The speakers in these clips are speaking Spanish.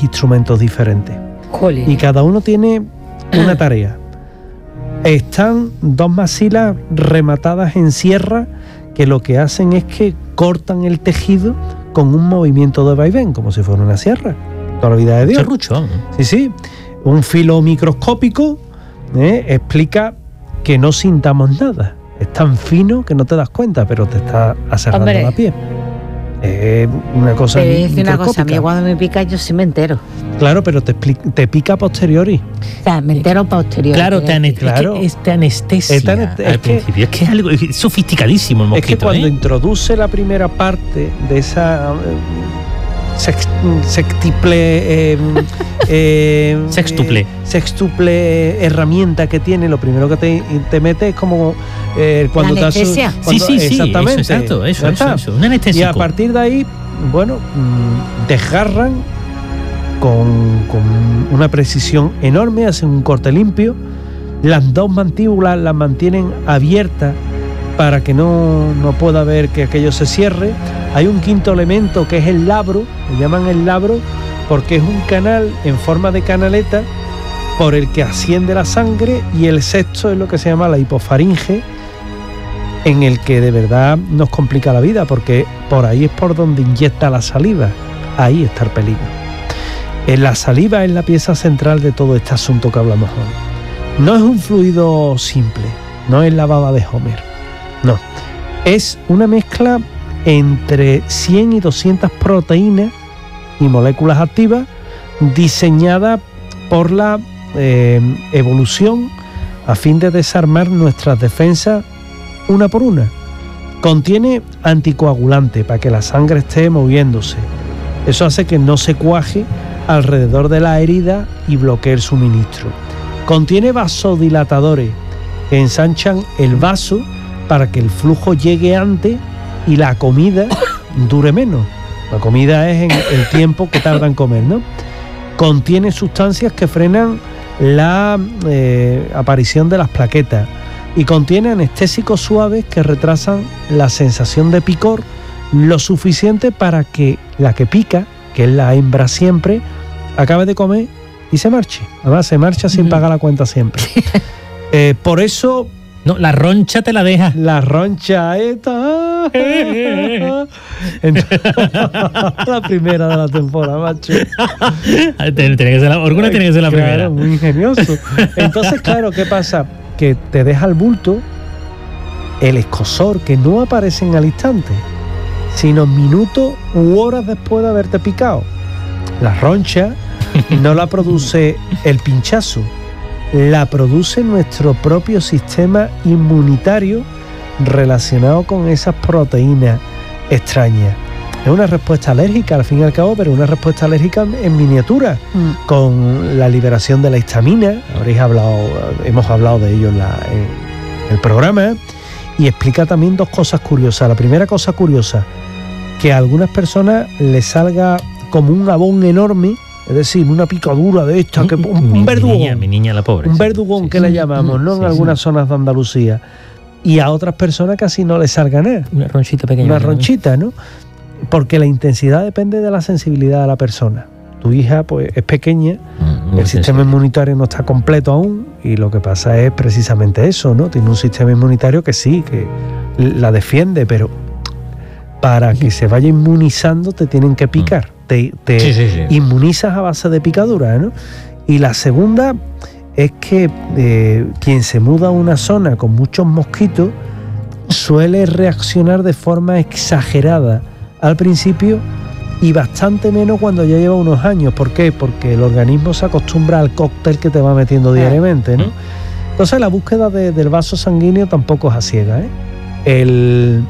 3 instrumentos diferentes. Jolín. Y cada uno tiene una tarea. Están 2 masilas rematadas en sierra que lo que hacen es que cortan el tejido con un movimiento de vaivén, como si fuera una sierra. Toda la vida de Dios. Serrucho. Sí. Un filo microscópico explica que no sintamos nada. Es tan fino que no te das cuenta, pero te está aserrando la piel. Es una cosa Te voy a decir una cosa, a mí microscópica. cuando me pica yo sí me entero. Claro, pero te pica a posteriori. O sea, me entero posterior. Claro, te Claro. anestesia Es al principio. Es que es algo es sofisticadísimo el mosquito. Es que cuando introduce la primera parte de esa sextuple herramienta que tiene, lo primero que te mete es como cuando ¿la anestesia? Sí, Eso, exactamente. exacto, eso, un Y anestésico. a partir de ahí, bueno, desgarran con una precisión enorme, hacen un corte limpio. Las 2 mandíbulas las mantienen abiertas para que no pueda ver que aquello se cierre. Hay un 5º elemento que es el labro, le llaman el labro porque es un canal en forma de canaleta por el que asciende la sangre, y el 6º es lo que se llama la hipofaringe, en el que de verdad nos complica la vida, porque por ahí es por donde inyecta la saliva. Ahí está el peligro. La saliva es la pieza central de todo este asunto que hablamos hoy. No es un fluido simple, no es la baba de Homer, no. Es una mezcla entre 100 y 200 proteínas y moléculas activas diseñada por la evolución a fin de desarmar nuestras defensas una por una. Contiene anticoagulante para que la sangre esté moviéndose. Eso hace que no se cuaje alrededor de la herida y bloquee el suministro. Contiene vasodilatadores que ensanchan el vaso para que el flujo llegue antes y la comida dure menos. La comida es en el tiempo que tarda en comer, ¿no? Contiene sustancias que frenan la aparición de las plaquetas, y contiene anestésicos suaves que retrasan la sensación de picor lo suficiente para que la que pica, que es la hembra siempre, acabe de comer y se marche. Además se marcha sin pagar la cuenta siempre. Por eso... No, la roncha te la deja. La roncha está... la primera de la temporada, macho. Tiene que ser alguna tiene que ser la primera. Claro, muy ingenioso. Entonces, claro, ¿qué pasa? Que te deja el bulto, el escozor, que no aparecen al instante, sino minutos u horas después de haberte picado. La roncha no la produce el pinchazo, la produce nuestro propio sistema inmunitario relacionado con esas proteínas extrañas. Es una respuesta alérgica al fin y al cabo, pero una respuesta alérgica en miniatura, con la liberación de la histamina. Hemos hablado de ello en el programa, y explica también 2 cosas curiosas. La primera cosa curiosa, que a algunas personas les salga como un abón enorme, es decir, una picadura de esta, que un verdugón. Mi niña la pobre. Un verdugón, que le llamamos, ¿no? En algunas zonas de Andalucía. Y a otras personas casi no les salga nada. Una ronchita pequeña. Una ronchita, ¿no? Porque la intensidad depende de la sensibilidad de la persona. Tu hija, pues, es pequeña, el sistema inmunitario no está completo aún, y lo que pasa es precisamente eso, ¿no? Tiene un sistema inmunitario que sí, que la defiende, pero para que se vaya inmunizando te tienen que picar. Te inmunizas a base de picadura, ¿no? Y la segunda es que quien se muda a una zona con muchos mosquitos suele reaccionar de forma exagerada al principio y bastante menos cuando ya lleva unos años. ¿Por qué? Porque el organismo se acostumbra al cóctel que te va metiendo diariamente, ¿no? Entonces la búsqueda del vaso sanguíneo tampoco es a ciega, ¿eh?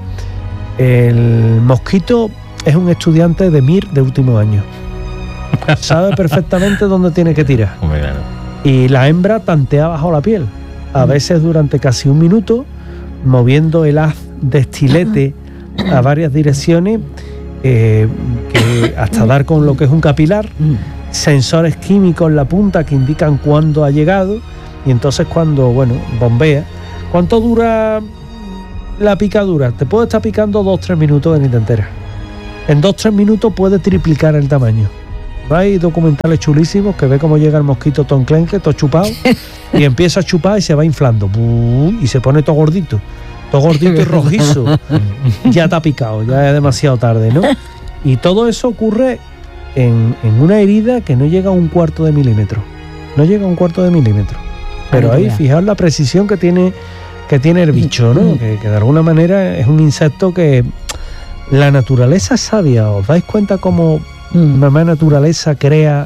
El mosquito es un estudiante de MIR de último año. Sabe perfectamente dónde tiene que tirar. Y la hembra tantea bajo la piel, a veces durante casi un minuto, moviendo el haz de estilete a varias direcciones, que hasta dar con lo que es un capilar, sensores químicos en la punta que indican cuándo ha llegado, y entonces cuando, bombea. ¿Cuánto dura la picadura? Te puede estar picando 2-3 minutos de ni te enteras. En 2-3 minutos puede triplicar el tamaño. Hay documentales chulísimos que ve cómo llega el mosquito todo enclenque, todo chupado, y empieza a chupar y se va inflando. Y se pone todo gordito y rojizo. Ya está picado, ya es demasiado tarde, ¿no? Y todo eso ocurre en una herida que no llega a 1/4 de milímetro. No llega a 1/4 de milímetro. Pero ahí, fijaos la precisión que tiene el bicho, ¿no? Que de alguna manera es un insecto que la naturaleza es sabia. ¿Os dais cuenta cómo mamá naturaleza crea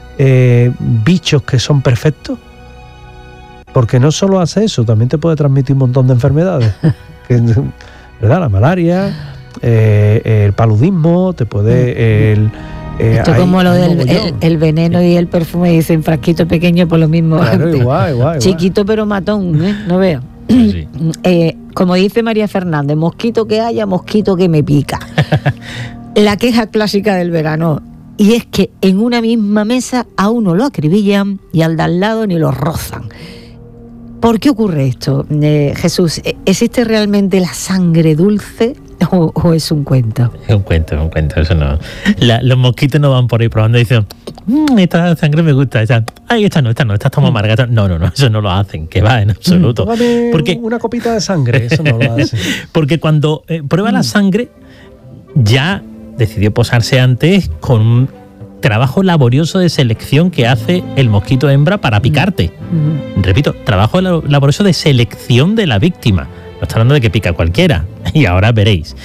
bichos que son perfectos? Porque no solo hace eso, también te puede transmitir un montón de enfermedades. ¿Verdad? La malaria, el paludismo, te puede... Esto es como lo del veneno y el perfume, dicen frasquito pequeño por lo mismo. Claro, igual. Chiquito pero matón, no veo. Sí. Como dice María Fernández, mosquito que haya, mosquito que me pica. La queja clásica del verano. Y es que en una misma mesa a uno lo acribillan y al de al lado ni lo rozan. ¿Por qué ocurre esto, Jesús? ¿Existe realmente la sangre dulce o es un cuento? Es un cuento, eso no. Los mosquitos no van por ahí probando y dicen, esta sangre me gusta, esta no, esta toma amarga. No, eso no lo hacen, que va en absoluto. Porque una copita de sangre, eso no lo hacen. Porque cuando prueba la sangre, ya decidió posarse antes con un trabajo laborioso de selección que hace el mosquito hembra para picarte. Repito, trabajo laborioso de selección de la víctima. No está hablando de que pica cualquiera. Y ahora veréis.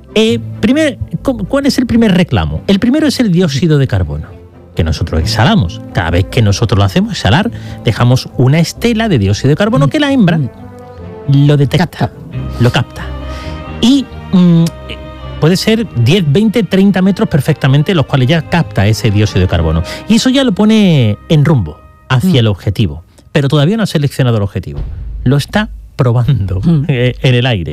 ¿Cuál es el primer reclamo? El primero es el dióxido de carbono, que nosotros exhalamos. Cada vez que nosotros lo hacemos exhalar, dejamos una estela de dióxido de carbono que la hembra lo detecta, lo capta. Y puede ser 10, 20, 30 metros perfectamente, los cuales ya capta ese dióxido de carbono. Y eso ya lo pone en rumbo hacia el objetivo. Pero todavía no ha seleccionado el objetivo. Lo está probando en el aire.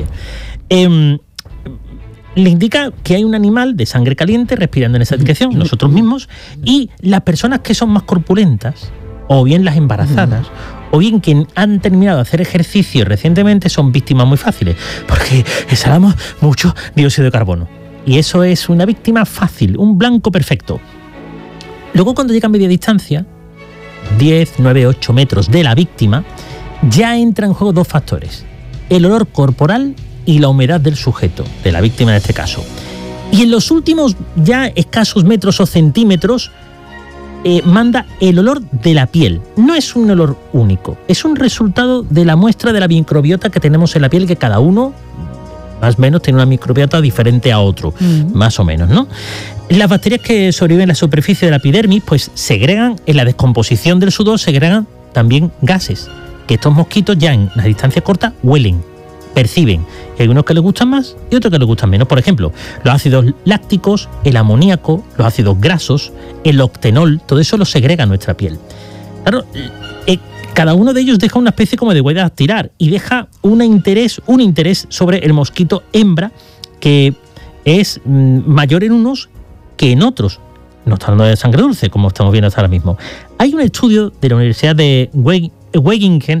Le indica que hay un animal de sangre caliente respirando en esa dirección, nosotros mismos, y las personas que son más corpulentas, o bien las embarazadas, o bien quien han terminado de hacer ejercicio recientemente, son víctimas muy fáciles, porque exhalamos mucho dióxido de carbono. Y eso es una víctima fácil, un blanco perfecto. Luego, cuando llega a media distancia, 10, 9, 8 metros de la víctima, ya entran en juego dos factores: el olor corporal y la humedad del sujeto, de la víctima en este caso. Y en los últimos ya escasos metros o centímetros, manda el olor de la piel. No es un olor único, es un resultado de la muestra de la microbiota que tenemos en la piel, que cada uno, más o menos, tiene una microbiota diferente a otro, más o menos, ¿no? Las bacterias que sobreviven en la superficie de la epidermis, pues segregan, en la descomposición del sudor, segregan también gases, que estos mosquitos ya en la distancia corta huelen, perciben. Y hay unos que les gustan más y otros que les gustan menos. Por ejemplo, los ácidos lácticos, el amoníaco, los ácidos grasos, el octenol, todo eso lo segrega nuestra piel. Claro, cada uno de ellos deja una especie como de huella dactilar y deja un interés sobre el mosquito hembra que es mayor en unos que en otros. No está hablando de sangre dulce, como estamos viendo hasta ahora mismo. Hay un estudio de la Universidad de Wageningen,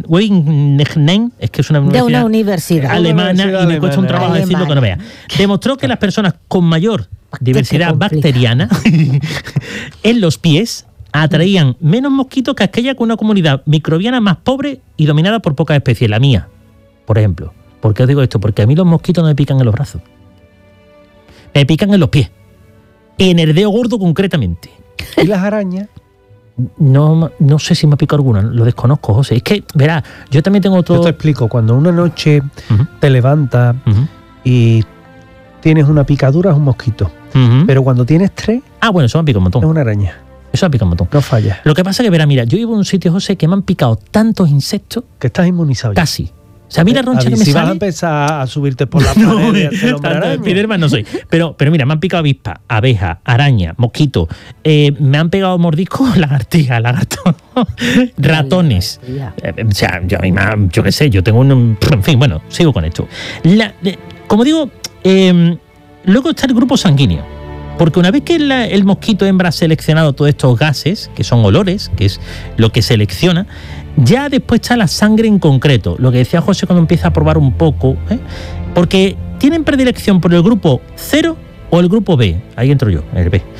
es que es una universidad alemana, y me cuesta un trabajo decirlo que no vea. Demostró que las personas con mayor diversidad bacteriana en los pies atraían menos mosquitos que aquella con una comunidad microbiana más pobre y dominada por pocas especies, la mía, por ejemplo. ¿Por qué os digo esto? Porque a mí los mosquitos no me pican en los brazos, me pican en los pies, en el dedo gordo concretamente. ¿Y las arañas? No sé si me ha picado alguna, lo desconozco, José. Es que, verás, yo también tengo otro... Yo te explico, cuando una noche te levantas y tienes una picadura, es un mosquito. Pero cuando tienes 3... Ah, bueno, eso me ha picado un montón. Es una araña. Eso me ha picado un montón. No falla. Lo que pasa es que, verás, mira, yo vivo en un sitio, José, que me han picado tantos insectos... Que estás inmunizado ya. Casi. O sea, mira la roncha que me si sale... vas a empezar a subirte por la pared y hacer hombre araña. Spiderman no soy. Pero mira, me han picado avispa, abeja, araña, mosquito. Me han pegado mordiscos lagartijas, lagartos, ratones. O sea, yo qué sé, yo tengo un... En fin, bueno, sigo con esto. Como digo, luego está el grupo sanguíneo. Porque una vez que el mosquito hembra ha seleccionado todos estos gases, que son olores, que es lo que selecciona, ya después está la sangre en concreto, lo que decía José cuando empieza a probar un poco, porque tienen predilección por el grupo 0 o el grupo B, ahí entro yo, el B.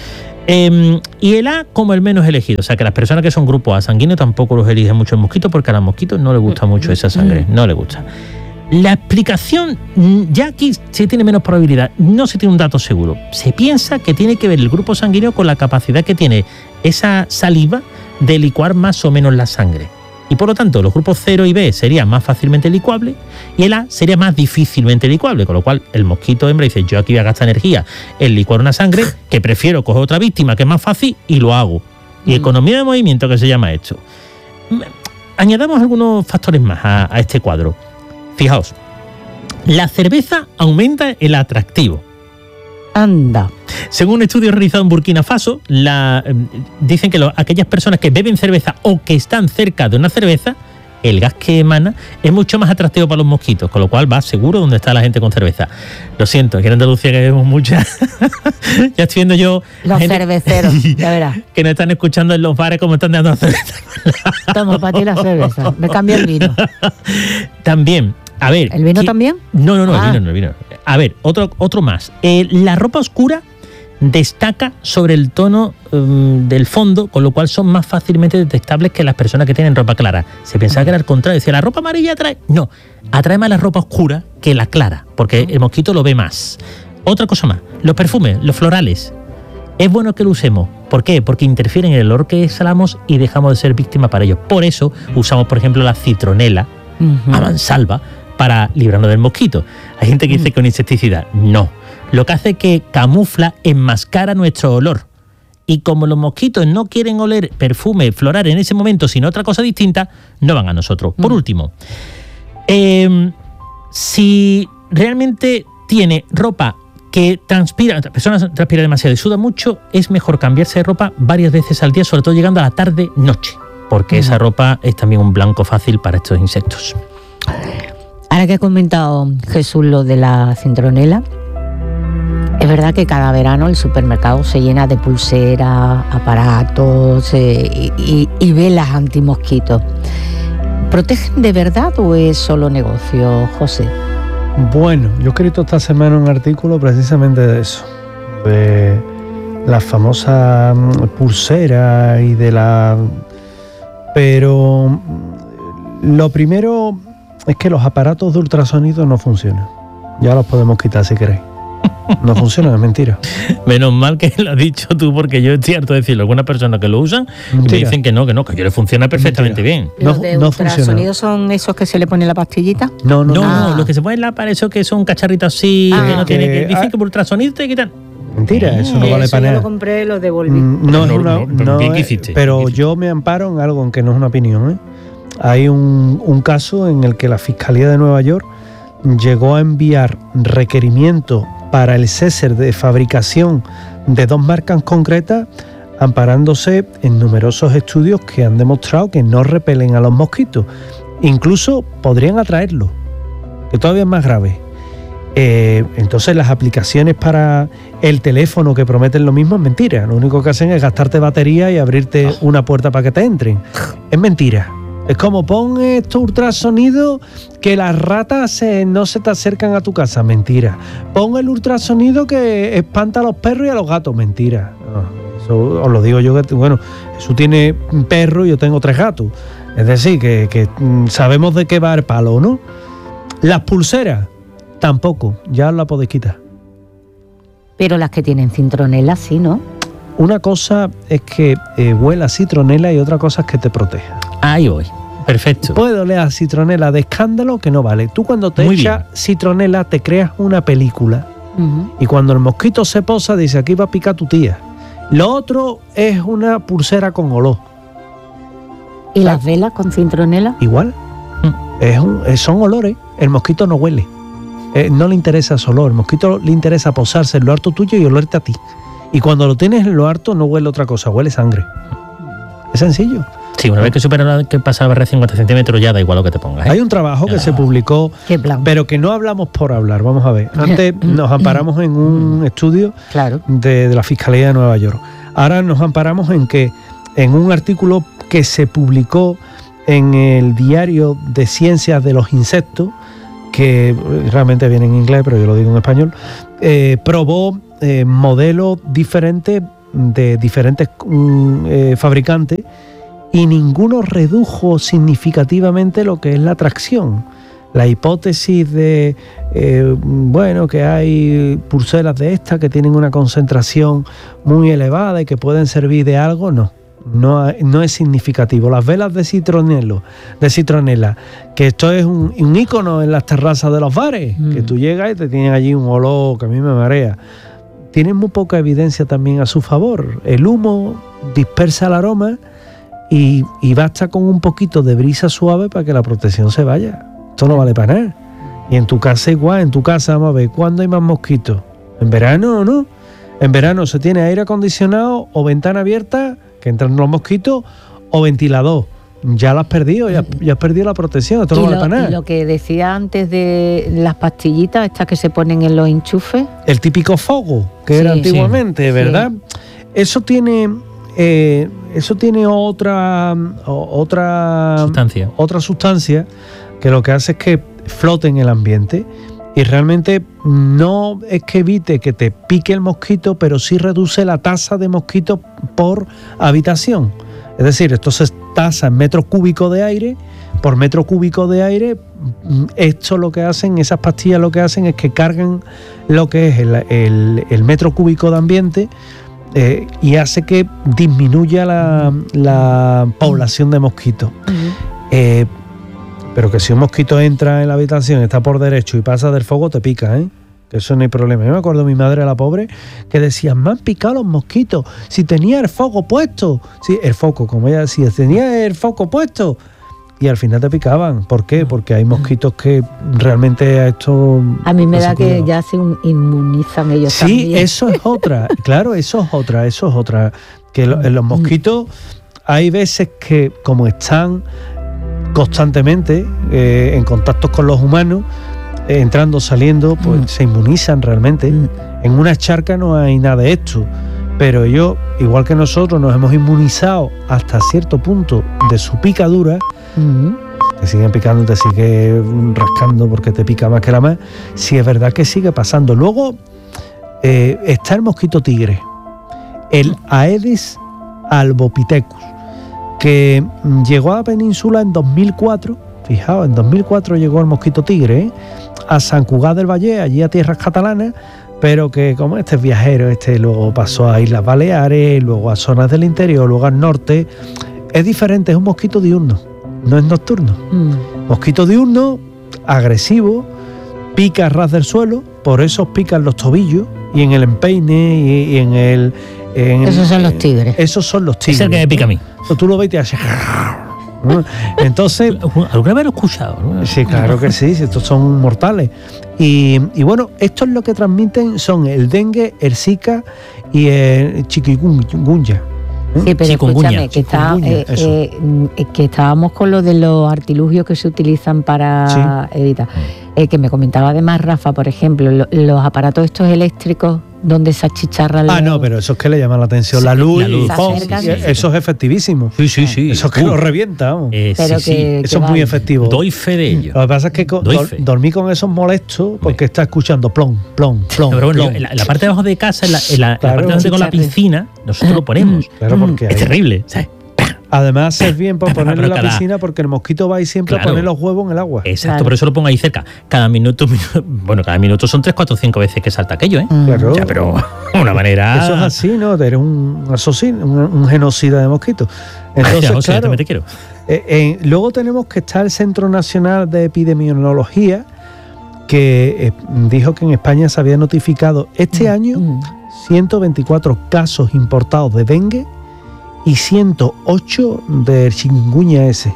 Y el A como el menos elegido. O sea, que las personas que son grupo A sanguíneo tampoco los eligen mucho el mosquito, porque a los mosquitos no les gusta mucho esa sangre. No les gusta. La explicación, ya aquí se tiene menos probabilidad, no se tiene un dato seguro. Se piensa que tiene que ver el grupo sanguíneo con la capacidad que tiene esa saliva de licuar más o menos la sangre. Y por lo tanto, los grupos 0 y B serían más fácilmente licuables y el A sería más difícilmente licuable, con lo cual el mosquito hembra dice: yo aquí voy a gastar energía en licuar una sangre, que prefiero coger otra víctima que es más fácil y lo hago. Y economía de movimiento, que se llama esto. Añadamos algunos factores más a este cuadro. Fijaos, la cerveza aumenta el atractivo. Anda. Según un estudio realizado en Burkina Faso, dicen que aquellas personas que beben cerveza o que están cerca de una cerveza, el gas que emana es mucho más atractivo para los mosquitos, con lo cual va seguro donde está la gente con cerveza. Lo siento, aquí en Andalucía que bebemos mucha. Ya estoy viendo yo... Los cerveceros, ya verás. Que nos están escuchando en los bares como están dando la cerveza. Toma, para ti la cerveza. Me cambio el vino. También... A ver, ¿el vino también? No, el vino. A ver, otro más. La ropa oscura destaca sobre el tono del fondo, con lo cual son más fácilmente detectables que las personas que tienen ropa clara. Se pensaba que era al contrario, decía, la ropa amarilla atrae. No, atrae más la ropa oscura que la clara, porque el mosquito lo ve más. Otra cosa más, los perfumes, los florales. Es bueno que lo usemos. ¿Por qué? Porque interfieren en el olor que exhalamos y dejamos de ser víctimas para ellos. Por eso usamos, por ejemplo, la citronela a mansalva, para librarnos del mosquito. Hay gente que dice que un insecticida. No. Lo que hace es que camufla, enmascara nuestro olor. Y como los mosquitos no quieren oler perfume floral en ese momento, sino otra cosa distinta, no van a nosotros. Por último, si realmente tiene ropa que transpira, la persona transpira demasiado y suda mucho, es mejor cambiarse de ropa varias veces al día, sobre todo llegando a la tarde-noche, porque esa ropa es también un blanco fácil para estos insectos. Ahora que ha comentado Jesús lo de la citronela, es verdad que cada verano el supermercado se llena de pulseras, aparatos y velas antimosquitos. ¿Protegen de verdad o es solo negocio, José? Bueno, yo he escrito esta semana un artículo precisamente de eso, de las famosas pulseras y de la... Pero lo primero es que los aparatos de ultrasonido no funcionan. Ya los podemos quitar si queréis. No funcionan, es mentira. Menos mal que lo has dicho tú, porque yo estoy harto de decirlo. Algunas personas que lo usan y me dicen que yo le funciona perfectamente bien. ¿Los de ultrasonido son esos que se le pone la pastillita? No, los que se ponen en la pared, eso que son cacharritos así, que no tiene que... Dicen que por ultrasonido te quitan... Mentira, eso no vale para nada. Yo lo compré, lo devolví. ¿Qué hiciste? Pero yo me amparo en algo, aunque no es una opinión, ¿eh? Hay un caso en el que la Fiscalía de Nueva York llegó a enviar requerimientos para el cese de fabricación de 2 marcas concretas, amparándose en numerosos estudios que han demostrado que no repelen a los mosquitos. Incluso podrían atraerlos, que todavía es más grave. Entonces las aplicaciones para el teléfono que prometen lo mismo es mentira. Lo único que hacen es gastarte batería y abrirte una puerta para que te entren. Es mentira. Es como pon estos ultrasonidos que las ratas no se te acercan a tu casa. Mentira. Pon el ultrasonido que espanta a los perros y a los gatos. Mentira. No, eso os lo digo yo, que bueno, eso tiene un perro y yo tengo 3 gatos. Es decir, que sabemos de qué va el palo, ¿no? Las pulseras, tampoco. Ya las podéis quitar. Pero las que tienen citronela sí, ¿no? Una cosa es que huela a citronela y otra cosa es que te proteja. Ahí voy. Perfecto. Puede oler a citronela de escándalo que no vale. Tú cuando te echas citronela te creas una película. Y cuando el mosquito se posa dice, aquí va a picar tu tía. Lo otro es una pulsera con olor. ¿Y las velas con citronela? Igual. Son olores. El mosquito no huele. No le interesa ese olor. El mosquito le interesa posarse en lo harto tuyo y olerte a ti. Y cuando lo tienes en lo harto no huele otra cosa, huele sangre. Es sencillo. Sí, una vez que supera que pasa la barrera de 50 centímetros ya da igual lo que te pongas. Hay un trabajo que se publicó, pero que no hablamos por hablar. Vamos a ver. Antes nos amparamos en un estudio de la Fiscalía de Nueva York. Ahora nos amparamos en un artículo que se publicó en el Diario de Ciencias de los Insectos, que realmente viene en inglés, pero yo lo digo en español, probó modelos diferentes de diferentes fabricantes y ninguno redujo significativamente lo que es la tracción. La hipótesis de, que hay pulseras de estas que tienen una concentración muy elevada y que pueden servir de algo, no es significativo. Las velas de citronela, que esto es un ícono en las terrazas de los bares, que tú llegas y te tienen allí un olor que a mí me marea. Tienen muy poca evidencia también a su favor. El humo dispersa el aroma y basta con un poquito de brisa suave para que la protección se vaya. Esto no vale para nada. Y en tu casa igual, en tu casa vamos a ver, ¿cuándo hay más mosquitos? ¿En verano o no? En verano se tiene aire acondicionado o ventana abierta, que entran los mosquitos, o ventilador. Ya lo has perdido, ya has perdido la protección, esto no vale para nada. Y lo que decía antes de las pastillitas, estas que se ponen en los enchufes. El típico fogo, que era antiguamente, ¿verdad? Sí. Eso tiene otra sustancia que lo que hace es que flote en el ambiente y realmente no es que evite que te pique el mosquito, pero sí reduce la tasa de mosquitos por habitación. Es decir, esto se tasa en metros cúbicos de aire. Por metro cúbico de aire, esto lo que hacen, esas pastillas lo que hacen es que cargan lo que es el metro cúbico de ambiente y hace que disminuya la población de mosquitos. Pero que si un mosquito entra en la habitación, está por derecho y pasa del foco, te pica, ¿eh? Que eso no hay problema. Yo me acuerdo de mi madre, la pobre, que decía, me han picado los mosquitos, si tenía el foco puesto. Sí, el foco, como ella decía, tenía el foco puesto. Y al final te picaban. ¿Por qué? Porque hay mosquitos que realmente a esto... A mí me da que ya se inmunizan ellos también. Sí, eso es otra. Claro, eso es otra. Que en los mosquitos hay veces que, como están constantemente en contacto con los humanos, entrando, saliendo, pues se inmunizan realmente. En una charca no hay nada de esto, pero ellos, igual que nosotros, nos hemos inmunizado hasta cierto punto de su picadura. Te siguen picando, te sigue rascando porque te pica más que la más. Sí, es verdad que sigue pasando. Luego está el mosquito tigre, el Aedes albopithecus, que llegó a la península en 2004. Fijaos, en 2004 llegó el mosquito tigre a San Cugat del Vallès, allí a tierras catalanas, pero que como este es viajero, luego pasó a Islas Baleares, luego a zonas del interior, luego al norte. Es diferente, es un mosquito diurno, no es nocturno. Mosquito diurno, agresivo, pica a ras del suelo, por eso pican los tobillos y en el empeine y en el... esos son los tigres. Esos son los tigres. Es el que me pica a mí. Tú lo ves y te haces... Entonces, ¿alguna vez lo he escuchado? Sí, claro que sí, estos son mortales. Y bueno, esto es lo que transmiten, son el dengue, el zika y el chikungunya. Sí, pero escúchame, que estábamos con lo de los artilugios que se utilizan para evitar. Que me comentaba además Rafa, por ejemplo, los aparatos estos eléctricos donde se achicharran no, pero eso es que le llama la atención, la luz, eso es efectivísimo. Sí. Eso es que lo revienta, vamos. Pero eso es muy efectivo. Doy fe de ello. Lo que pasa es que dormí con esos molestos porque está escuchando plom. Pero bueno, en la parte de abajo de casa, en la parte donde con la piscina, nosotros lo ponemos. Claro, porque es terrible, ¿sabes? Además es bien para ponerlo en la piscina porque el mosquito va ahí siempre a poner los huevos en el agua. Exacto, por eso lo pongo ahí cerca. Cada minuto son 3, 4, 5 veces que salta aquello, ¿eh? Claro. Ya, pero de una manera... Eso es así, ¿no? Eres un asesino, un genocida de mosquitos. Entonces, claro, te quiero. Luego tenemos que está el Centro Nacional de Epidemiología, que dijo que en España se había notificado este año 124 casos importados de dengue y 108 del chikungunya ese.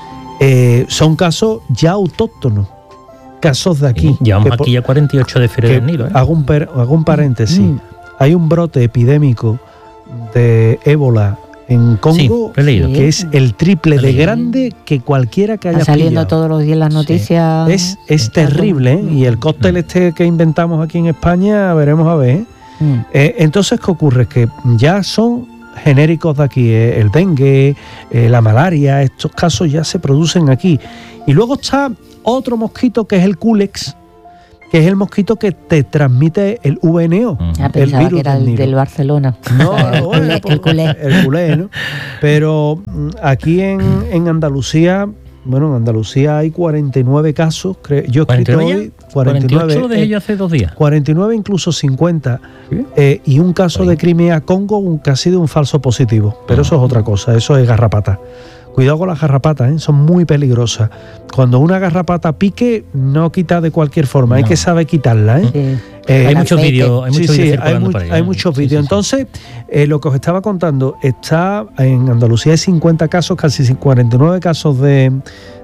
Son casos ya autóctonos, casos de aquí. Llevamos aquí ya 48 de febrero del Nilo. Hago un paréntesis. Hay un brote epidémico de ébola en Congo que es el triple de grande que cualquiera que haya Está saliendo pillado. todos los días las noticias. Es terrible, ¿eh? Y el cóctel que inventamos aquí en España, veremos a ver. Entonces, ¿qué ocurre? Que ya son genéricos de aquí, el dengue, la malaria, estos casos ya se producen aquí. Y luego está otro mosquito que es el Culex, que es el mosquito que te transmite el VNO, el Pensaba virus que era del el Nilo. del Barcelona. No, el culé. El culé, ¿no? Pero aquí en Andalucía, bueno, en Andalucía hay 49 casos, yo he escrito 49 hoy, ya. 49, 48 lo dejé yo hace 2 días. 49, incluso 50, y un caso Oye. de Crimea-Congo que ha sido un falso positivo, pero eso es otra cosa, eso es garrapata. Cuidado con las garrapatas, ¿eh? Son muy peligrosas. Cuando una garrapata pique, no quita de cualquier forma, hay No. que saber quitarla, ¿eh? Sí. Hay El muchos aceite. vídeos, hay muchos vídeos circulando por ahí. Hay muchos vídeos. Sí. Entonces, lo que os estaba contando, está en Andalucía hay 50 casos, casi 49 casos del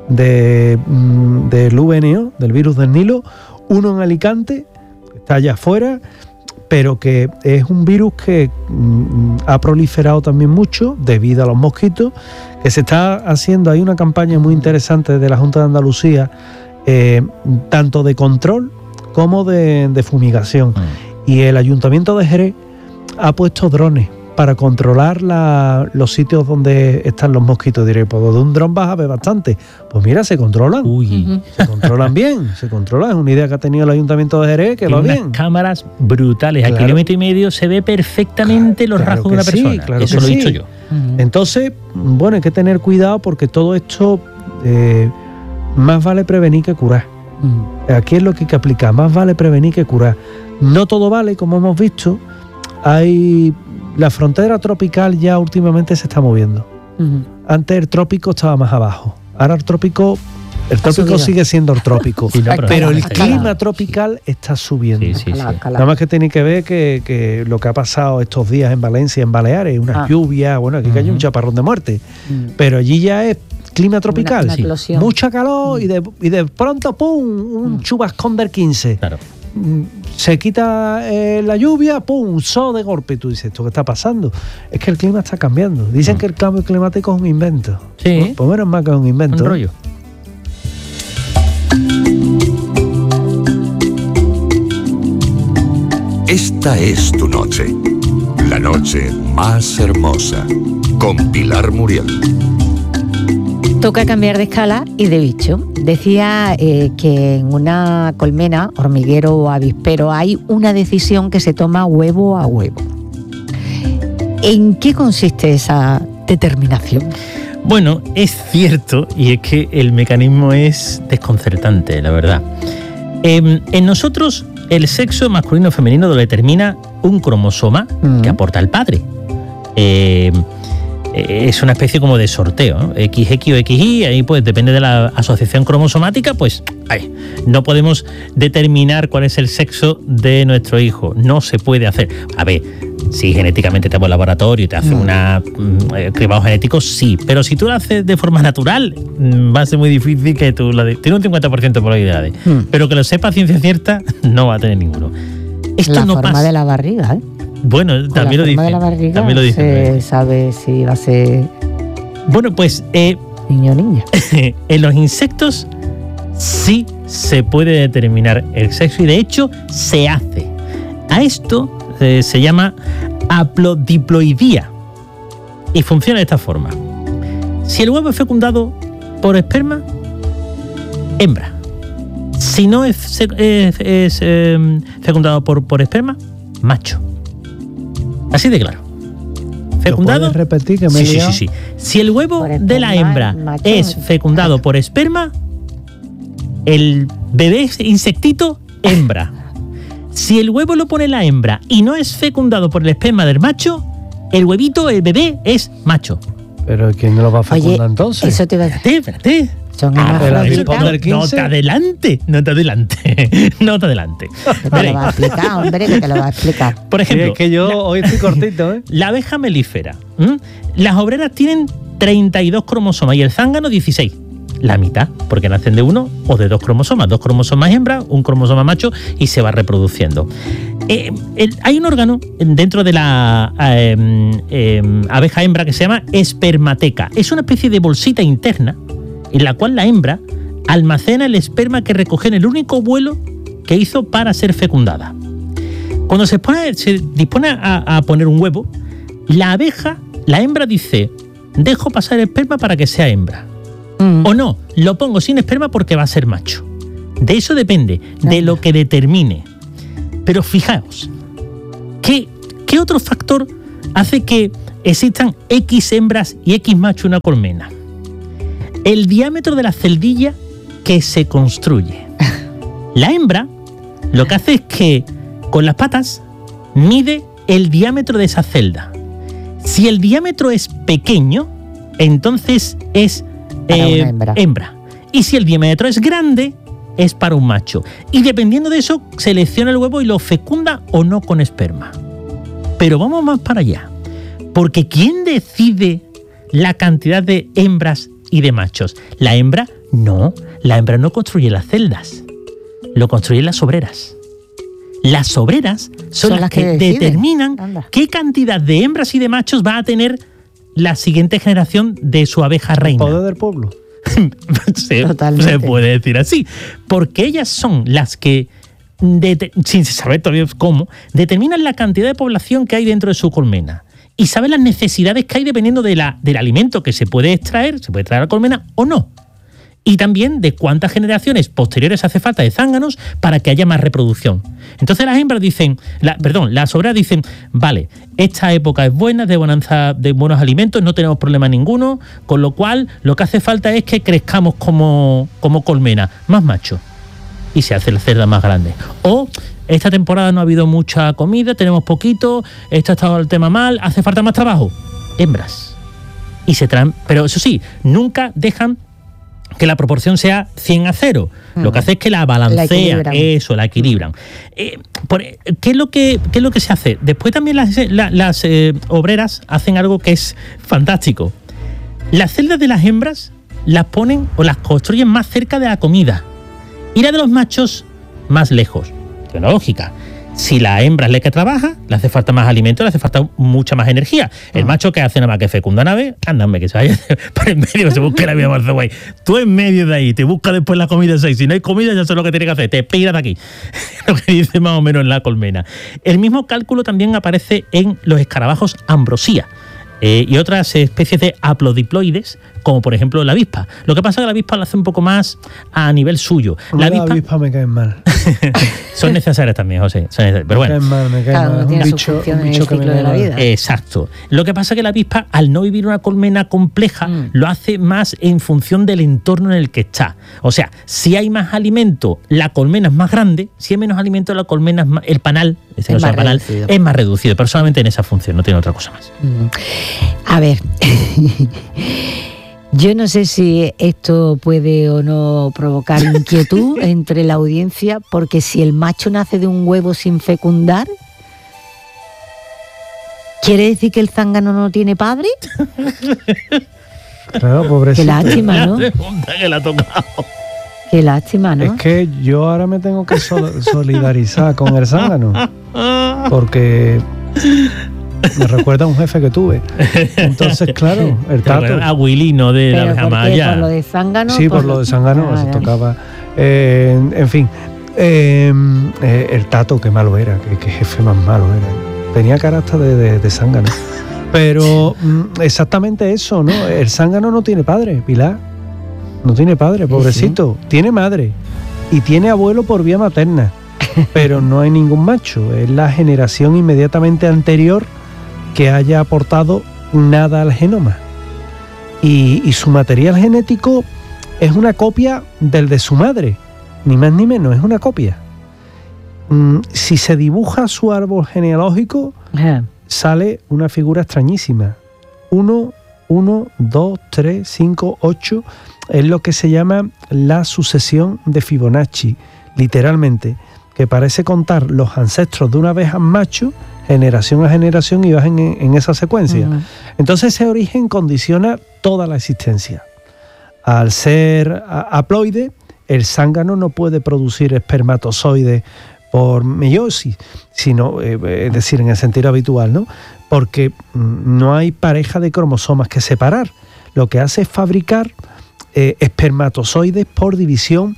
VNO, del virus del Nilo, uno en Alicante, está allá afuera, pero que es un virus que ha proliferado también mucho debido a los mosquitos, que se está haciendo, hay una campaña muy interesante de la Junta de Andalucía, tanto de control como de fumigación. Y el Ayuntamiento de Jerez ha puesto drones para controlar los sitios donde están los mosquitos. Diré, pues de un dron vas a ver bastante. Pues mira, se controlan. Uy. Se controlan bien, se controlan. Es una idea que ha tenido el Ayuntamiento de Jerez que Tiene va unas bien. cámaras brutales. Claro. A 1,5 km se ve perfectamente los Claro rasgos de que una sí, persona. claro Eso que lo he sí. dicho yo. Entonces, bueno, hay que tener cuidado porque todo esto más vale prevenir que curar. Aquí es lo que hay que aplicar, más vale prevenir que curar. No todo vale, como hemos visto. La frontera tropical ya últimamente se está moviendo. Antes el trópico estaba más abajo. Ahora el trópico subido. sigue siendo el trópico. Sí, no, pero el está clima tropical está subiendo. Sí. Nada más que tiene que ver que lo que ha pasado estos días en Valencia, en Baleares, unas lluvias, bueno, aquí cayó un chaparrón de muerte. Pero allí ya es clima tropical. Una explosión. Mucha calor y de pronto, ¡pum!, un chubascón del 15. Claro. Se quita la lluvia, ¡pum!, sol de golpe. Y tú dices, ¿esto qué está pasando? Es que el clima está cambiando. Dicen que el cambio climático es un invento. Sí. Pues menos mal que es un invento. Un rollo. Esta es tu noche. La noche más hermosa. Con Pilar Muriel. Toca cambiar de escala y de bicho. Decía que en una colmena, hormiguero o avispero, hay una decisión que se toma huevo a huevo. ¿En qué consiste esa determinación? Bueno, es cierto, y es que el mecanismo es desconcertante, la verdad. En nosotros, el sexo masculino o femenino lo determina un cromosoma que aporta el padre. Es una especie como de sorteo, ¿no? XX o XY, ahí pues depende de la asociación cromosomática, pues no podemos determinar cuál es el sexo de nuestro hijo, no se puede hacer. A ver, si genéticamente te vas al laboratorio y te hacen una cribado genético, sí, pero si tú lo haces de forma natural, va a ser muy difícil que tú tiene un 50% de probabilidades, pero que lo sepa ciencia cierta, no va a tener ninguno. Esto la no forma pasa. de la barriga, ¿eh? Bueno, también lo dicen. La forma de la barriga También lo dicen. se sabe si va a ser Bueno, pues niño o niña. en los insectos sí se puede determinar el sexo y de hecho se hace. A esto se llama haplodiploidía y funciona de esta forma. Si el huevo es fecundado por esperma, hembra. Si no es fecundado por esperma, macho. Así de claro. Fecundado. ¿Lo puedes repetir que me he liado? Sí. Si el huevo Por de la esperma, hembra macho. es fecundado por esperma, el bebé insectito, hembra. Si el huevo lo pone la hembra y no es fecundado por el esperma del macho, el huevito, el bebé, es macho. Pero ¿quién lo va a fecundar Oye, entonces? eso te va a decir. Espérate. Son pero hermafroditas. del 15. No te adelante. Que te lo va a explicar, hombre, que te lo va a explicar. Por Sí, ejemplo, es que yo hoy estoy cortito, ¿eh? la abeja melífera. Las obreras tienen 32 cromosomas y el zángano 16. La mitad, porque nacen de uno o de 2 cromosomas. 2 cromosomas hembra, un cromosoma macho y se va reproduciendo. Hay un órgano dentro de la abeja hembra que se llama espermateca. Es una especie de bolsita interna en la cual la hembra almacena el esperma que recoge en el único vuelo que hizo para ser fecundada. Cuando se dispone a poner un huevo, la hembra dice, dejo pasar el esperma para que sea hembra. O no, lo pongo sin esperma porque va a ser macho. De eso depende, de lo que determine. Pero fijaos, ¿qué otro factor hace que existan X hembras y X machos en una colmena? El diámetro de la celdilla que se construye. La hembra lo que hace es que con las patas mide el diámetro de esa celda. Si el diámetro es pequeño, entonces es hembra. Y si el diámetro es grande, es para un macho. Y dependiendo de eso, selecciona el huevo y lo fecunda o no con esperma. Pero vamos más para allá. Porque ¿quién decide la cantidad de hembras y de machos? La hembra no construye las celdas. Lo construyen las obreras. Las obreras son las que determinan qué cantidad de hembras y de machos va a tener la siguiente generación de su abeja reina. El poder del pueblo. se puede decir así. Porque ellas son las que, sin saber todavía cómo, determinan la cantidad de población que hay dentro de su colmena. Y saben las necesidades que hay dependiendo del alimento que se puede traer a la colmena o no. Y también de cuántas generaciones posteriores hace falta de zánganos para que haya más reproducción. Entonces las hembras las obreras dicen, vale, esta época es buena, de bonanza, de buenos alimentos, no tenemos problema ninguno, con lo cual lo que hace falta es que crezcamos como colmena, más machos. Y se hace la cerda más grande. O esta temporada no ha habido mucha comida, tenemos poquito, esto ha estado el tema mal, hace falta más trabajo. Hembras. Y se traen, pero eso sí, nunca dejan que la proporción sea 100-0. Lo que hace es que la balancean, la equilibran. ¿Qué es lo que se hace? Después también las obreras hacen algo que es fantástico. Las celdas de las hembras las ponen o las construyen más cerca de la comida y la de los machos más lejos. Tiene lógica. Si la hembra es la que trabaja, le hace falta más alimento, le hace falta mucha más energía. El macho que hace nada más que fecunda una vez, ándame, que se vaya por en medio, se busque la vida más guay. Tú en medio de ahí, te busca después la comida 6. Si no hay comida, ya sé lo que tiene que hacer, te piras de aquí. Lo que dice más o menos en la colmena. El mismo cálculo también aparece en los escarabajos ambrosía. Y otras especies de haplodiploides, como por ejemplo la avispa. Lo que pasa es que la avispa lo hace un poco más a nivel suyo. La avispa me cae mal. Son necesarias también, José. Pero bueno. Me cae mal. Tiene su función en el ciclo de la vida. Exacto. Lo que pasa es que la avispa, al no vivir una colmena compleja, lo hace más en función del entorno en el que está. O sea, si hay más alimento, la colmena es más grande. Si hay menos alimento, la colmena es más, el panal, es más reducido. Pero solamente en esa función, no tiene otra cosa más. A ver, yo no sé si esto puede o no provocar inquietud entre la audiencia, porque si el macho nace de un huevo sin fecundar, ¿quiere decir que el zángano no tiene padre? Claro, pobrecito. Qué lástima, ¿no? Que la ha tocado. Qué lástima, ¿no? Es que yo ahora me tengo que solidarizar con el zángano, porque me recuerda a un jefe que tuve. Entonces, claro, el tato. A Willy, no de la abeja maya. ¿Por lo de zángano? Sí, por lo de zángano, se tocaba. En fin, el tato, qué malo era, qué jefe más malo era. Tenía carácter de zángano. Pero exactamente eso, ¿no? El zángano no tiene padre, Pilar. No tiene padre, pobrecito. Sí. Tiene madre y tiene abuelo por vía materna. Pero no hay ningún macho. Es la generación inmediatamente anterior que haya aportado nada al genoma. Y su material genético es una copia del de su madre. Ni más ni menos, es una copia. Si se dibuja su árbol genealógico, sale una figura extrañísima. 1, 2, 3, 5, 8. Es lo que se llama la sucesión de Fibonacci, literalmente, que parece contar los ancestros de una abeja macho, generación a generación, y vas en esa secuencia. Entonces ese origen condiciona toda la existencia. Al ser haploide, el zángano no puede producir espermatozoides por meiosis, sino, es decir, en el sentido habitual, ¿no? Porque no hay pareja de cromosomas que separar. Lo que hace es fabricar espermatozoides por división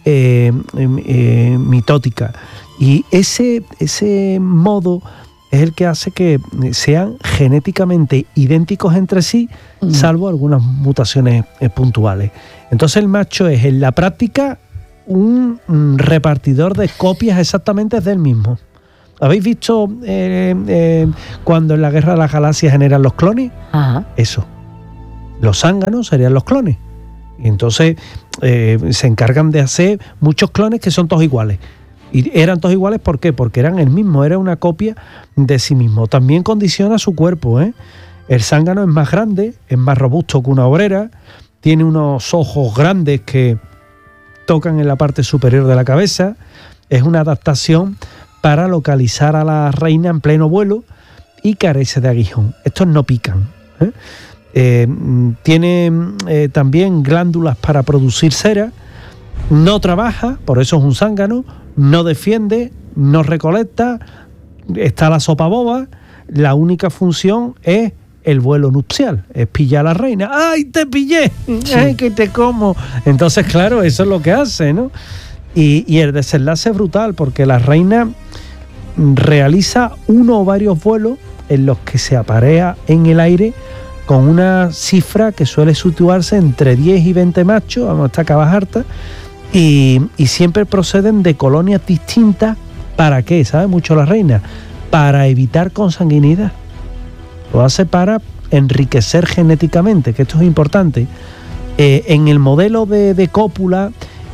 mitótica. Y ese modo es el que hace que sean genéticamente idénticos entre sí, salvo algunas mutaciones puntuales. Entonces el macho es en la práctica un repartidor de copias exactamente del mismo. ¿Habéis visto cuando en la Guerra de las Galaxias generan los clones? Ajá. Eso. Los zánganos serían los clones. Y entonces se encargan de hacer muchos clones que son todos iguales. Y eran todos iguales, ¿por qué? Porque eran el mismo, era una copia de sí mismo. También condiciona su cuerpo, ¿eh? El zángano es más grande, es más robusto que una obrera, tiene unos ojos grandes que tocan en la parte superior de la cabeza. Es una adaptación para localizar a la reina en pleno vuelo y carece de aguijón. Estos no pican, ¿eh? Tiene también glándulas para producir cera. No trabaja, por eso es un zángano. No defiende, no recolecta, está la sopa boba. La única función es el vuelo nupcial, es pillar a la reina. ¡Ay, te pillé! Sí. ¡Ay, que te como! Entonces, claro, eso es lo que hace, ¿no? Y el desenlace es brutal, porque la reina realiza uno o varios vuelos en los que se aparea en el aire con una cifra que suele situarse entre 10 y 20 machos, vamos, hasta acabas harta, y siempre proceden de colonias distintas. ¿Para qué? ¿Sabe mucho la reina? Para evitar consanguinidad. Lo hace para enriquecer genéticamente, que esto es importante. En el modelo de cópula,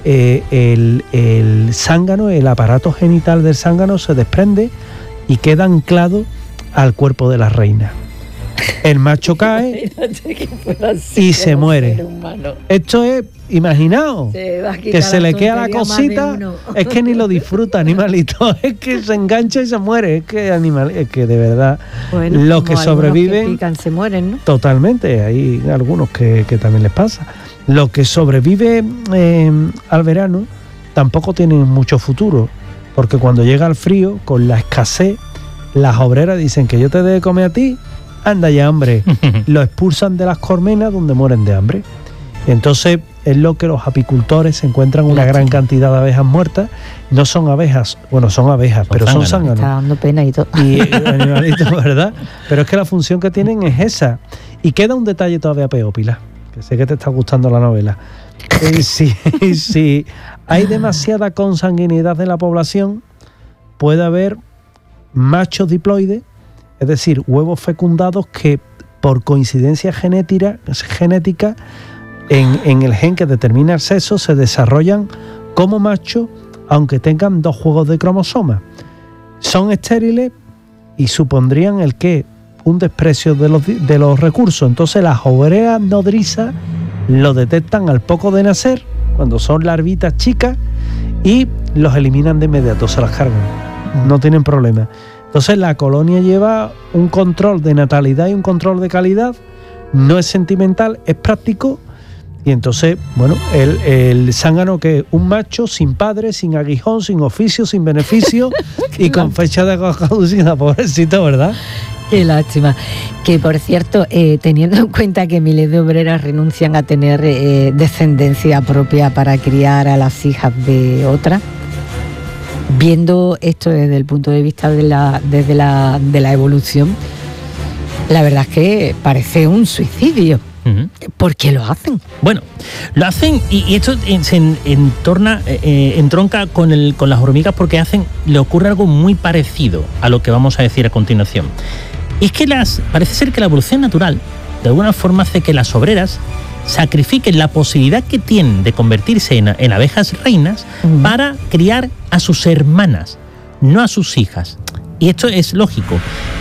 el zángano, el aparato genital del zángano se desprende y queda anclado al cuerpo de la reina. El macho cae y se muere. Esto es, imaginaos, que se le queda la cosita, es que ni lo disfruta, animalito, es que se engancha y se muere, es que de verdad, bueno, los que sobreviven, que pican, se mueren, ¿no? Totalmente, hay algunos que también les pasa. Los que sobreviven al verano tampoco tienen mucho futuro, porque cuando llega el frío, con la escasez, las obreras dicen que yo te debo comer a ti. Anda ya, hombre. Lo expulsan de las colmenas donde mueren de hambre. Entonces es lo que los apicultores se encuentran una gran cantidad de abejas muertas. No son abejas, bueno, son abejas, pero son zánganos. Está dando pena y todo. Y animalitos, ¿verdad? Pero es que la función que tienen es esa. Y queda un detalle todavía peor, Pilar, que sé que te está gustando la novela. Si hay demasiada consanguinidad de la población, puede haber machos diploides, es decir, huevos fecundados que por coincidencia genética en el gen que determina el sexo se desarrollan como machos, aunque tengan 2 juegos de cromosomas. Son estériles y supondrían un desprecio de los recursos. Entonces las obreras nodrizas lo detectan al poco de nacer, cuando son larvitas chicas, y los eliminan de inmediato, se las cargan. No tienen problema. Entonces la colonia lleva un control de natalidad y un control de calidad. No es sentimental, es práctico. Y entonces, bueno, el zángano, que es un macho sin padre, sin aguijón, sin oficio, sin beneficio y con fecha de caducidad, pobrecito, ¿verdad? Qué lástima. Que, por cierto, teniendo en cuenta que miles de obreras renuncian a tener descendencia propia para criar a las hijas de otras, viendo esto desde el punto de vista de la evolución, la verdad es que parece un suicidio. ¿Por qué lo hacen? Bueno, lo hacen y esto se entronca con las hormigas, porque le ocurre algo muy parecido a lo que vamos a decir a continuación. Y es que parece ser que la evolución natural de alguna forma hace que las obreras sacrifiquen la posibilidad que tienen de convertirse en abejas reinas para criar a sus hermanas, no a sus hijas. Y esto es lógico.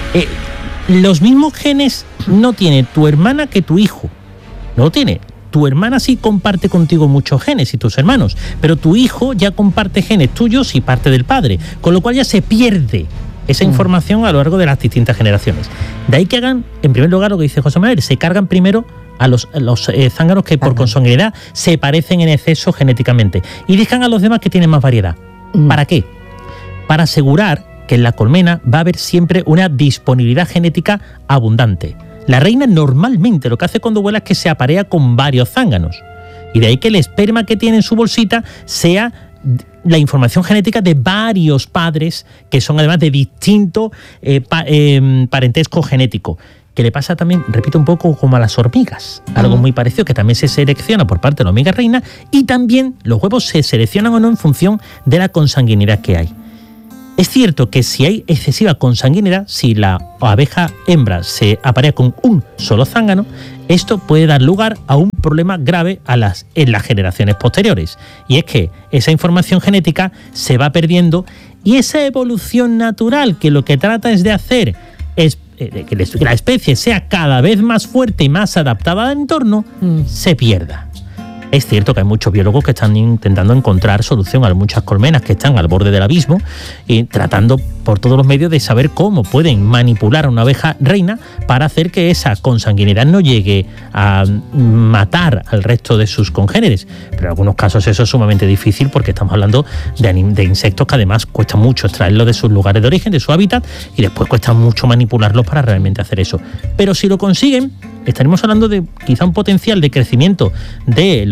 Los mismos genes no tiene tu hermana que tu hijo. No lo tiene. Tu hermana sí comparte contigo muchos genes y tus hermanos, pero tu hijo ya comparte genes tuyos y parte del padre, con lo cual ya se pierde esa información a lo largo de las distintas generaciones. De ahí que hagan, en primer lugar, lo que dice José Manuel, se cargan primero a los zánganos que por consanguinidad se parecen en exceso genéticamente, y dejan a los demás que tienen más variedad. ¿Para qué? Para asegurar que en la colmena va a haber siempre una disponibilidad genética abundante. La reina normalmente lo que hace cuando vuela es que se aparea con varios zánganos, y de ahí que el esperma que tiene en su bolsita sea la información genética de varios padres que son además de distinto parentesco genético. que le pasa también, repito, un poco como a las hormigas, algo muy parecido, que también se selecciona por parte de la hormiga reina, y también los huevos se seleccionan o no en función de la consanguinidad que hay. Es cierto que si hay excesiva consanguinidad, si la abeja hembra se aparea con un solo zángano, esto puede dar lugar a un problema grave en las generaciones posteriores. Y es que esa información genética se va perdiendo y esa evolución natural, que lo que trata es de hacer es que la especie sea cada vez más fuerte y más adaptada al entorno, se pierda. Es cierto que hay muchos biólogos que están intentando encontrar solución a muchas colmenas que están al borde del abismo y tratando por todos los medios de saber cómo pueden manipular a una abeja reina para hacer que esa consanguinidad no llegue a matar al resto de sus congéneres. Pero en algunos casos eso es sumamente difícil porque estamos hablando de insectos que además cuesta mucho extraerlos de sus lugares de origen, de su hábitat, y después cuesta mucho manipularlos para realmente hacer eso. Pero si lo consiguen, estaremos hablando de quizá un potencial de crecimiento de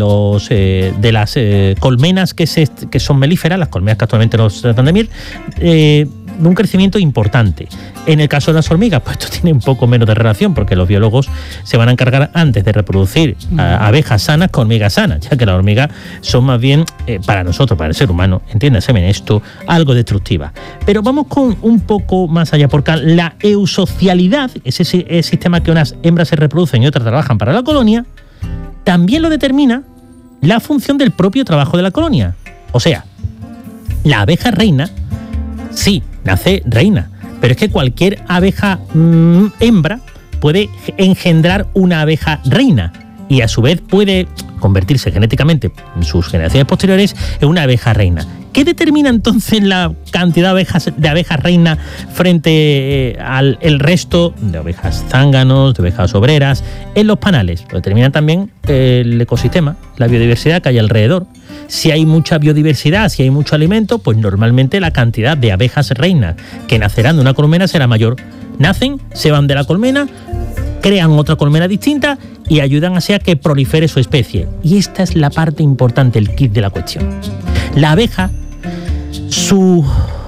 las colmenas que son melíferas, las colmenas que actualmente nos tratan de miel, de un crecimiento importante. En el caso de las hormigas, pues esto tiene un poco menos de relación, porque los biólogos se van a encargar antes de reproducir abejas sanas con hormigas sanas, ya que las hormigas son más bien, para nosotros, para el ser humano, entiéndase en esto, algo destructiva. Pero vamos con un poco más allá, porque la eusocialidad, ese sistema que unas hembras se reproducen y otras trabajan para la colonia, también lo determina la función del propio trabajo de la colonia. O sea, la abeja reina, sí, nace reina, pero es que cualquier abeja hembra puede engendrar una abeja reina y a su vez puede convertirse genéticamente en sus generaciones posteriores en una abeja reina. ¿Qué determina entonces la cantidad de abejas reina frente al resto de abejas zánganos, de abejas obreras en los panales? Lo determina también el ecosistema, la biodiversidad que hay alrededor. Si hay mucha biodiversidad, si hay mucho alimento, pues normalmente la cantidad de abejas reinas que nacerán de una colmena será mayor. Nacen, se van de la colmena, crean otra colmena distinta y ayudan así a que prolifere su especie. Y esta es la parte importante, el kit de la cuestión. La abeja, su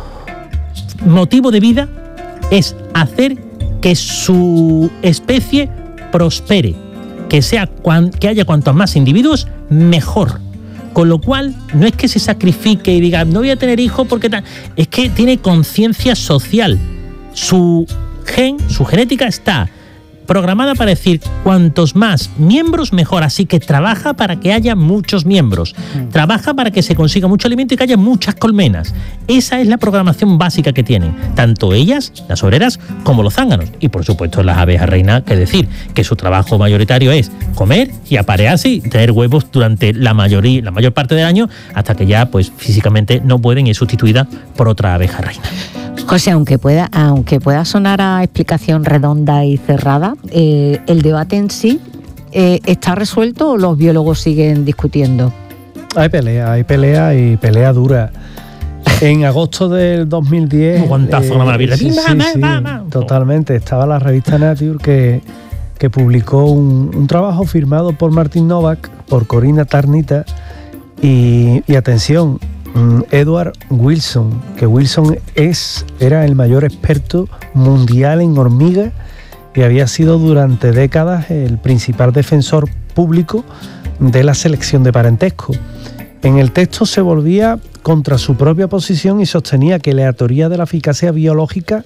motivo de vida es hacer que su especie prospere, que haya cuantos más individuos, mejor. Con lo cual, no es que se sacrifique y diga, no voy a tener hijos porque tal. Es que tiene conciencia social. Su genética está programada para decir cuantos más miembros mejor, así que trabaja para que haya muchos miembros, trabaja para que se consiga mucho alimento y que haya muchas colmenas. Esa es la programación básica que tienen, tanto ellas, las obreras, como los zánganos, y por supuesto las abejas reinas, que decir que su trabajo mayoritario es comer y aparearse y tener huevos durante la mayor parte del año, hasta que ya pues físicamente no pueden y es sustituida por otra abeja reina. José, aunque pueda sonar a explicación redonda y cerrada, ¿el debate en sí está resuelto o los biólogos siguen discutiendo? Hay pelea y pelea dura. En agosto del 2010... Un guantazo, una maravilla. Sí, totalmente. Estaba la revista Nature que publicó un trabajo firmado por Martin Novak, por Corina Tarnita y atención, Edward Wilson, que Wilson era el mayor experto mundial en hormigas y había sido durante décadas el principal defensor público de la selección de parentesco. En el texto se volvía contra su propia posición y sostenía que la teoría de la eficacia biológica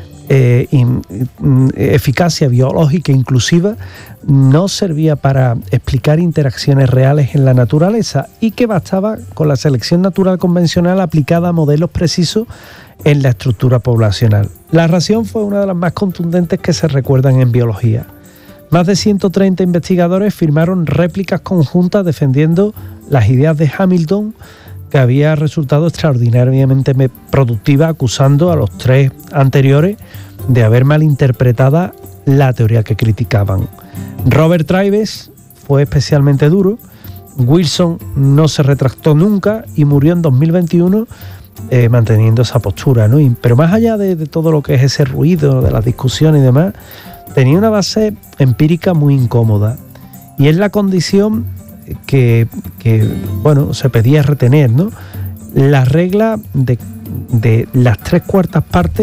inclusiva no servía para explicar interacciones reales en la naturaleza y que bastaba con la selección natural convencional aplicada a modelos precisos en la estructura poblacional. La razón fue una de las más contundentes que se recuerdan en biología. Más de 130 investigadores firmaron réplicas conjuntas defendiendo las ideas de Hamilton, que había resultado extraordinariamente productiva, acusando a los tres anteriores de haber malinterpretada la teoría que criticaban. Robert Travis fue especialmente duro. Wilson no se retractó nunca y murió en 2021 manteniendo esa postura, ¿no? Pero más allá de todo lo que es ese ruido, de las discusiones y demás, tenía una base empírica muy incómoda y es la condición que se pedía retener, ¿no? La regla de las 3/4 partes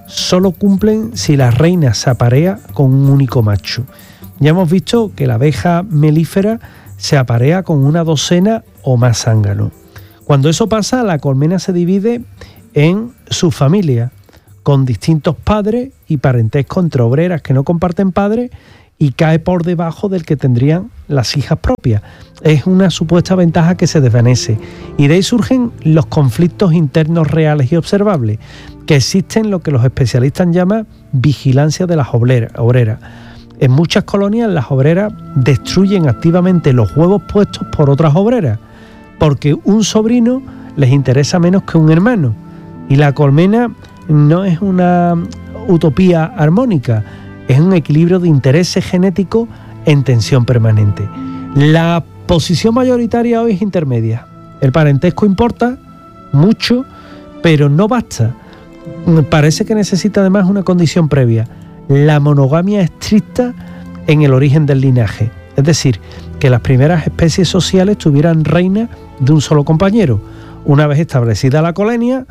solo cumplen si la reina se aparea con un único macho. Ya hemos visto que la abeja melífera se aparea con una docena o más zánganos. Cuando eso pasa, la colmena se divide en subfamilias, con distintos padres y parentesco entre obreras que no comparten padres, y cae por debajo del que tendrían las hijas propias. Es una supuesta ventaja que se desvanece, y de ahí surgen los conflictos internos reales y observables, que existen lo que los especialistas llaman vigilancia de las obreras. En muchas colonias las obreras destruyen activamente los huevos puestos por otras obreras, porque un sobrino les interesa menos que un hermano, y la colmena no es una utopía armónica, es un equilibrio de intereses genéticos en tensión permanente. La posición mayoritaria hoy es intermedia. El parentesco importa mucho, pero no basta. Parece que necesita además una condición previa: la monogamia estricta en el origen del linaje. Es decir, que las primeras especies sociales tuvieran reina de un solo compañero. Una vez establecida la colonia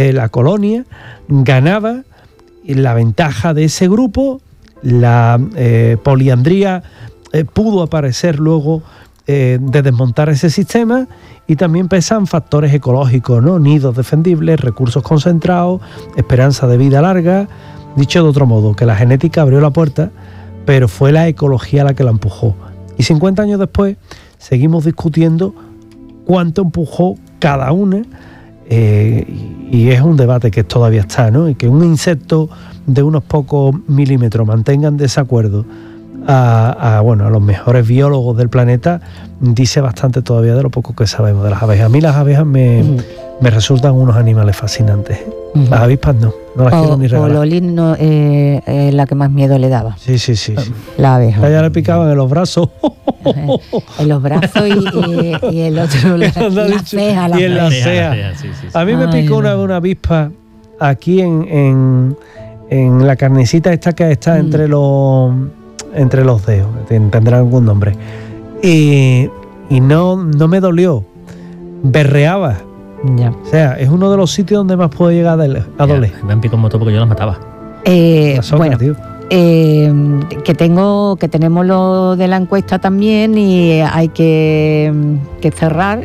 ganaba la ventaja de ese grupo. La poliandría pudo aparecer luego de desmontar ese sistema, y también pesan factores ecológicos, ¿no? Nidos defendibles, recursos concentrados, esperanza de vida larga. Dicho de otro modo, que la genética abrió la puerta, pero fue la ecología la que la empujó. Y 50 años después seguimos discutiendo cuánto empujó cada una, y es un debate que todavía está, ¿no? Y que un insecto de unos pocos milímetros mantenga en desacuerdo a los mejores biólogos del planeta, dice bastante todavía de lo poco que sabemos de las abejas. A mí las abejas me resultan unos animales fascinantes. Las avispas no las quiero ni regalar. Pololín no, la que más miedo le daba. Sí. La abeja. Ya le picaban en los brazos. En los brazos y el otro la ceja. Y en la ceja. Sí. A mí me picó una avispa aquí en la carnecita esta que está entre los dedos, tendrá algún nombre, y no me dolió, berreaba. Ya. O sea, es uno de los sitios donde más puedo llegar a doler. Me han picado un motor porque yo las mataba. Bueno, tío. que tenemos lo de la encuesta también, y hay que cerrar,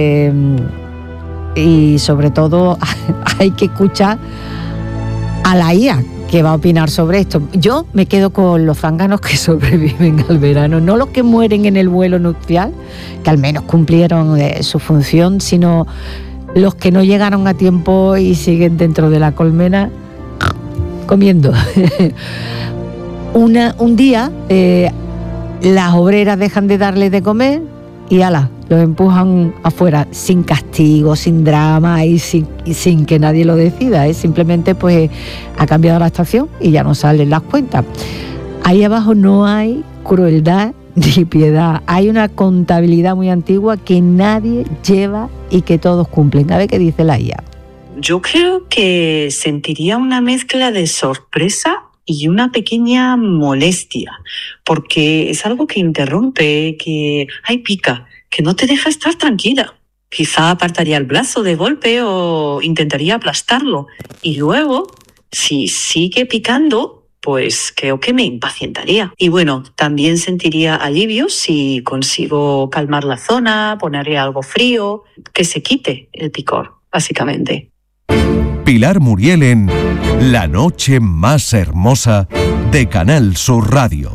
y sobre todo hay que escuchar a la IA, que va a opinar sobre esto. Yo me quedo con los zánganos que sobreviven al verano, no los que mueren en el vuelo nupcial, que al menos cumplieron su función, sino los que no llegaron a tiempo y siguen dentro de la colmena comiendo. Un día las obreras dejan de darles de comer y ala, los empujan afuera, sin castigo, sin drama y sin que nadie lo decida. Simplemente pues ha cambiado la estación y ya no salen las cuentas. Ahí abajo no hay crueldad ni piedad, hay una contabilidad muy antigua que nadie lleva y que todos cumplen. A ver qué dice la IA. Yo creo que sentiría una mezcla de sorpresa y una pequeña molestia, porque es algo que interrumpe, que pica, que no te deja estar tranquila. Quizá apartaría el brazo de golpe o intentaría aplastarlo, y luego, si sigue picando, pues creo que me impacientaría. Y bueno, también sentiría alivio si consigo calmar la zona, ponerle algo frío, que se quite el picor, básicamente. Pilar Muriel en La Noche Más Hermosa de Canal Sur Radio.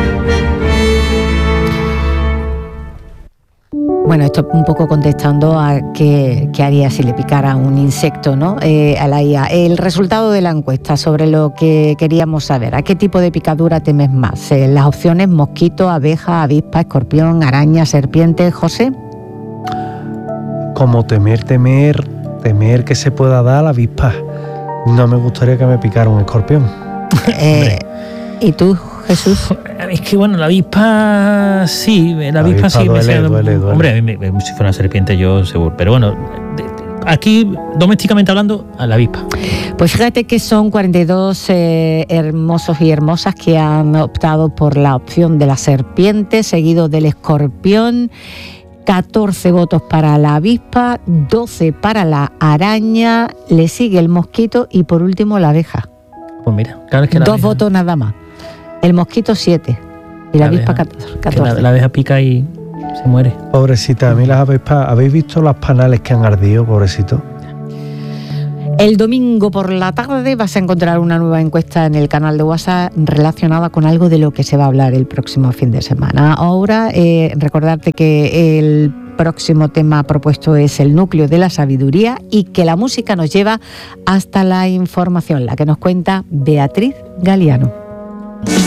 Bueno, esto un poco contestando a qué haría si le picara un insecto, ¿no? A la IA. El resultado de la encuesta sobre lo que queríamos saber. ¿A qué tipo de picadura temes más? Las opciones: mosquito, abeja, avispa, escorpión, araña, serpiente. José. Como temer que se pueda dar a la avispa. No me gustaría que me picara un escorpión. ¿Y tú, Jesús? Es que bueno, la avispa sí, duele. Hombre, a mí si fuera una serpiente yo seguro, pero bueno, aquí domésticamente hablando, a la avispa. Pues fíjate que son 42 hermosos y hermosas que han optado por la opción de la serpiente, seguido del escorpión. 14 votos para la avispa, 12 para la araña, le sigue el mosquito y por último la abeja. Pues mira, claro, es que 2 votos nada más. El mosquito 7 y la avispa 14. La abeja pica y se muere. Pobrecita, a mí las avispas, ¿habéis visto las panales que han ardido, pobrecito? El domingo por la tarde vas a encontrar una nueva encuesta en el canal de WhatsApp relacionada con algo de lo que se va a hablar el próximo fin de semana. Ahora, recordarte que el próximo tema propuesto es el núcleo de la sabiduría y que la música nos lleva hasta la información, la que nos cuenta Beatriz Galiano.